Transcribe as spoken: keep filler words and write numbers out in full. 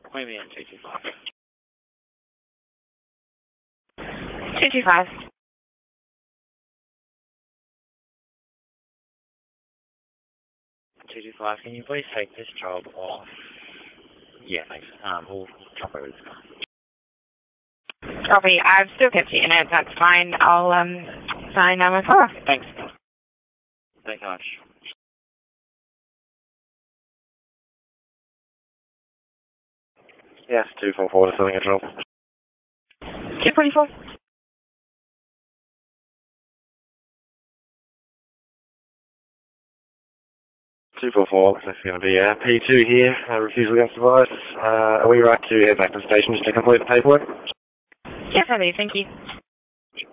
Wait a minute, two two five. two two five. two two five, can you please take this job off? Yeah, thanks. Um, we'll drop over this car. Copy. I've still kept you in it. That's fine. I'll um sign number four. Thanks. Thanks so much. Yes, two four four, selling a job. two twenty-four. two four four, looks like it's going to be uh, P two here, uh, refusal against device. Uh, are we right to head back to the station just to complete the paperwork? Yes, I do. Thank you.